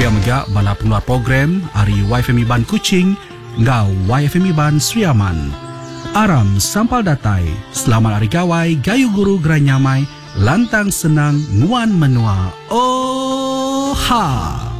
Dia megak bala pengeluar program Ari YFM Iban Kuching ngau YFM Iban Sriaman. Aram sampal datai, selamat hari gawai, gayu guru geranyamai, lantang senang, nguan menua. Oh ha!